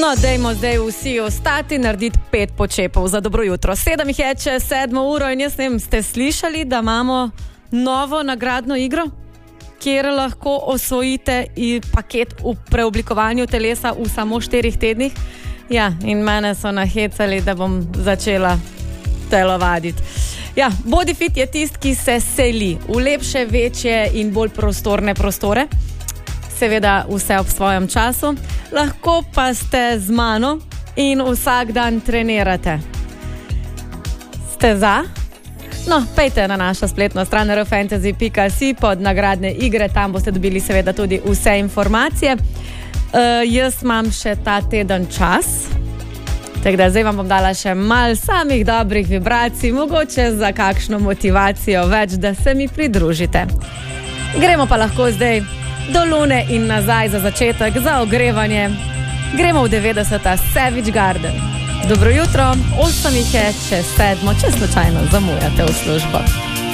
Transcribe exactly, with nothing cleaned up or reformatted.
No, dajmo zdaj vsi ostati, narediti pet počepov za dobro jutro. Sedem jih je čez sedmo uro in jaz ne vem, ste slišali, da imamo novo nagradno igro, kjer lahko osvojite paket v preoblikovanju telesa v samo štirih tednih. Ja, in mene so nahecali, da bom začela telovaditi. Ja, Bodifit je tist, ki se seli v lepše, večje in bolj prostorne prostore. Seveda vse ob svojem času. Lahko pa ste z mano in vsak dan trenirate. Ste za? No, pejte na našo spletno stran r fantasy pika si pod nagradne igre, tam boste dobili seveda tudi vse informacije. Uh, jaz imam še ta teden čas, tako da zdaj vam bom dala še malo samih dobrih vibracij, mogoče za kakšno motivacijo več, da se mi pridružite. Gremo pa lahko zdaj do Lune in nazaj za začetek, za ogrevanje. Gremo v devetdeseta Savage Garden. Dobro jutro, osem jih je čez sedmo, če slučajno zamujate v službo.